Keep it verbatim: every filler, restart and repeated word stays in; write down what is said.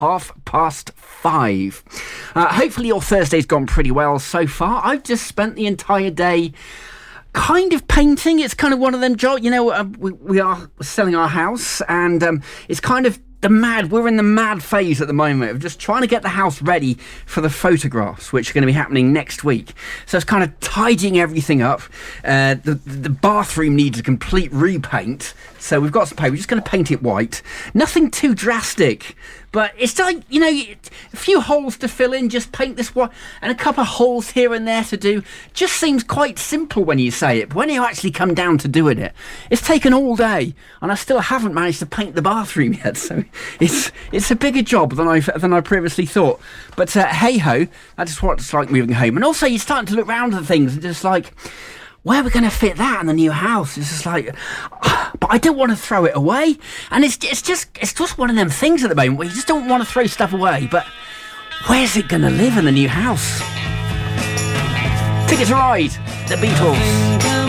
half past five. Uh, hopefully your Thursday's gone pretty well so far. I've just spent the entire day kind of painting. It's kind of one of them jobs, you know, uh, we, we are selling our house, and um, it's kind of the mad, we're in the mad phase at the moment of just trying to get the house ready for the photographs, which are going to be happening next week. So it's kind of tidying everything up. Uh, the, the bathroom needs a complete repaint. So we've got some paint. We're just going to paint it white. Nothing too drastic. But it's like, you know, a few holes to fill in, just paint this one, and a couple of holes here and there to do. Just seems quite simple when you say it, but when you actually come down to doing it, it's taken all day, and I still haven't managed to paint the bathroom yet. So it's it's a bigger job than I than I previously thought. But uh, hey ho, that's just what it's like moving home. And also, you're starting to look around at things and just like, where are we going to fit that in the new house? It's just like, but I don't want to throw it away. And it's it's just it's just one of them things at the moment where you just don't want to throw stuff away. But where's it going to live in the new house? Ticket to Ride, The Beatles.